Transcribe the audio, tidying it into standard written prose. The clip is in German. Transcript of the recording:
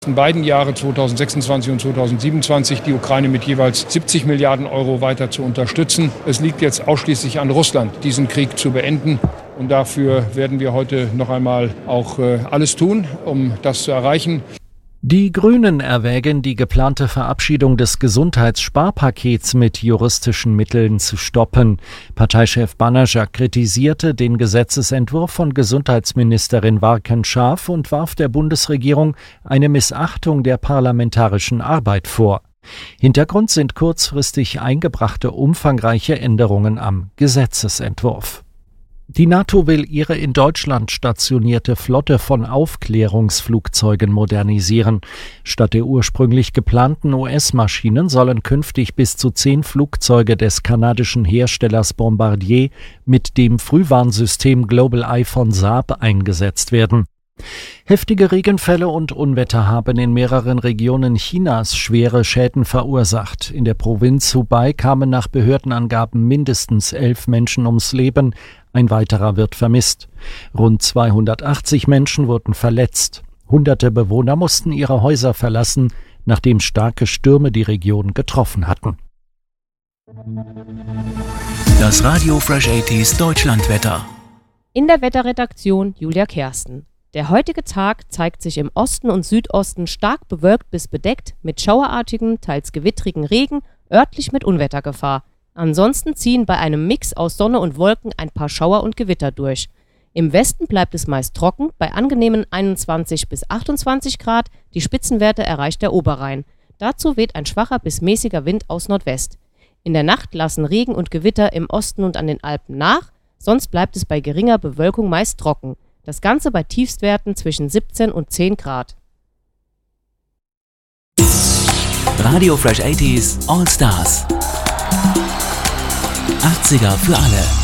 In beiden Jahren 2026 und 2027 die Ukraine mit jeweils 70 Milliarden Euro weiter zu unterstützen. Es liegt jetzt ausschließlich an Russland, diesen Krieg zu beenden. Und dafür werden wir heute noch einmal auch alles tun, um das zu erreichen. Die Grünen erwägen, die geplante Verabschiedung des Gesundheitssparpakets mit juristischen Mitteln zu stoppen. Parteichef Banaszak kritisierte den Gesetzesentwurf von Gesundheitsministerin Warken scharf und warf der Bundesregierung eine Missachtung der parlamentarischen Arbeit vor. Hintergrund sind kurzfristig eingebrachte umfangreiche Änderungen am Gesetzesentwurf. Die NATO will ihre in Deutschland stationierte Flotte von Aufklärungsflugzeugen modernisieren. Statt der ursprünglich geplanten US-Maschinen sollen künftig bis zu 10 Flugzeuge des kanadischen Herstellers Bombardier mit dem Frühwarnsystem Global Eye von Saab eingesetzt werden. Heftige Regenfälle und Unwetter haben in mehreren Regionen Chinas schwere Schäden verursacht. In der Provinz Hubei kamen nach Behördenangaben mindestens 11 Menschen ums Leben. Ein weiterer wird vermisst. Rund 280 Menschen wurden verletzt. Hunderte Bewohner mussten ihre Häuser verlassen, nachdem starke Stürme die Region getroffen hatten. Das Radio Fresh 80s Deutschlandwetter. In der Wetterredaktion Julia Kersten. Der heutige Tag zeigt sich im Osten und Südosten stark bewölkt bis bedeckt mit schauerartigem, teils gewittrigen Regen, örtlich mit Unwettergefahr. Ansonsten ziehen bei einem Mix aus Sonne und Wolken ein paar Schauer und Gewitter durch. Im Westen bleibt es meist trocken, bei angenehmen 21 bis 28 Grad, die Spitzenwerte erreicht der Oberrhein. Dazu weht ein schwacher bis mäßiger Wind aus Nordwest. In der Nacht lassen Regen und Gewitter im Osten und an den Alpen nach, sonst bleibt es bei geringer Bewölkung meist trocken. Das Ganze bei Tiefstwerten zwischen 17 und 10 Grad. Radio Fresh 80s All Stars. 80er für alle.